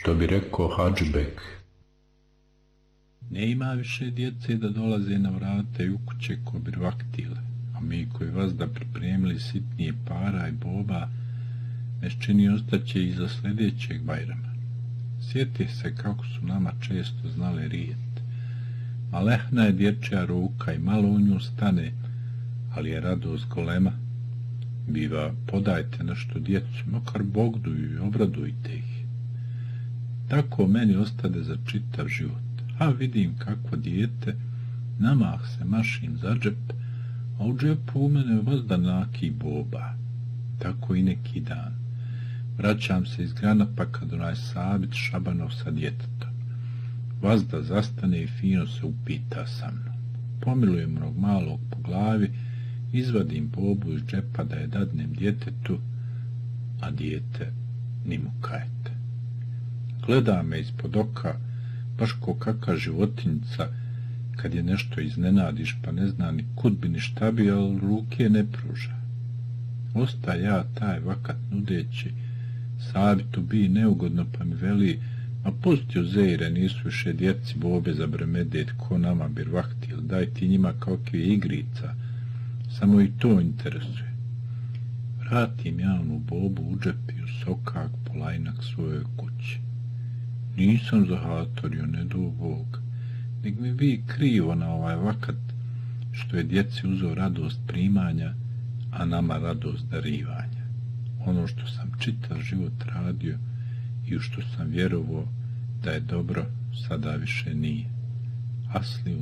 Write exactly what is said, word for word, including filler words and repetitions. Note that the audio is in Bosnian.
Što bi rekao Hadžbek? Ne ima više djece da dolaze na vrata i u kuće ko birvaktile, a mi koji vas da pripremili sitnije para i boba, nes čini ostaće i za sljedećeg Bajrama. Sjeti se kako su nama često znali rijet. Malehna je dječja ruka i malo u nju stane, ali je radost golema. Biva, podajte nešto djecu, makar bogduju i obradujte ih. Tako meni ostade za čitav život. A vidim kako dijete, namah se mašim za džep, a u džepu u mene vazdanaki boba. Tako i neki dan. Vraćam se iz Granapa kad onaj Sabit Šabanov sa djetetom. Vazda zastane i fino se upita sa mnom. Pomilujem onog malog po glavi, izvadim bobu iz džepa da je dadnem djetetu, a dijete ni mu kajete. Gleda me ispod oka, baš ko kakva životinjica, kad je nešto iznenadiš pa ne zna ni kud bi ni šta bi, ali ruke ne pruža. Osta ja taj vakat nudeći, Sabitu bi neugodno pa mi veli, a pusti u Zejre, nisu više djeci bobe za bremedet ko nama birvahtil, daj ti njima kakve igrica, samo i to interesuje. Vratim ja onu bobu u džep i u sokak polajnak svoje kuće. Nisam zahatorio, ne do Bog, nek mi vi krivo na ovaj vakat, što je djeci uzeo radost primanja, a nama radost darivanja. Ono što sam čitav život radio i u što sam vjerovao da je dobro, sada više nije. Asli